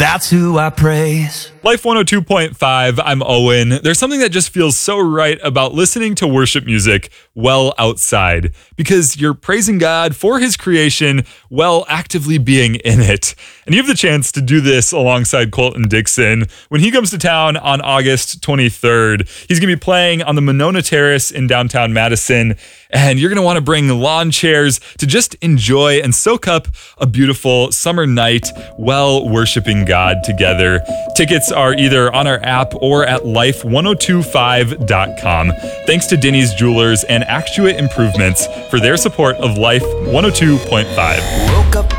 that's who I praise. Life 102.5, I'm Owen. There's something that just feels so right about listening to worship music well outside, because you're praising God for his creation while actively being in it. And you have the chance to do this alongside Colton Dixon when he comes to town on August 23rd. He's going to be playing on the Monona Terrace in downtown Madison, and you're going to want to bring lawn chairs to just enjoy and soak up a beautiful summer night while worshiping God together. Tickets are either on our app or at life1025.com. Thanks to Denny's Jewelers and Actuate Improvements for their support of Life 102.5. Woke up